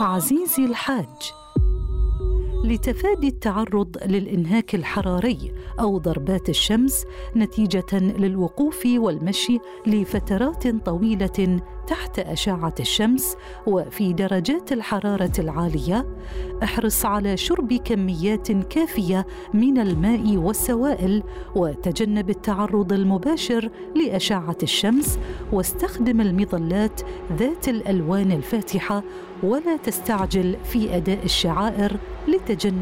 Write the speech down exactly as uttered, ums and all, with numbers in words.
عزيزي الحاج، لتفادي التعرض للإنهاك الحراري أو ضربات الشمس نتيجة للوقوف والمشي لفترات طويلة تحت أشعة الشمس وفي درجات الحرارة العالية، احرص على شرب كميات كافية من الماء والسوائل، وتجنب التعرض المباشر لأشعة الشمس، واستخدم المظلات ذات الألوان الفاتحة، ولا تستعجل في أداء الشعائر لتجنب